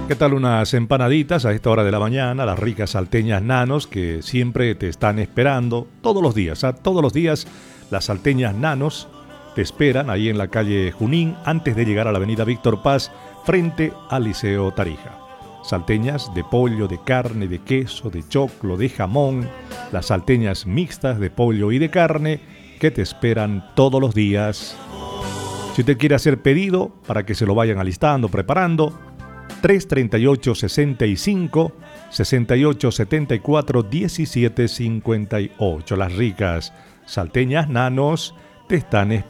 ¿Qué tal unas empanaditas a esta hora de la mañana? Las ricas salteñas nanos que siempre te están esperando todos los días. Todos los días las salteñas nanos te esperan ahí en la calle Junín antes de llegar a la avenida Víctor Paz frente al Liceo Tarija. Salteñas de pollo, de carne, de queso, de choclo, de jamón. Las salteñas mixtas de pollo y de carne que te esperan todos los días. Si usted quiere hacer pedido para que se lo vayan alistando, preparando, 338-65, 6874, 1758. Las ricas salteñas nanos te están esperando.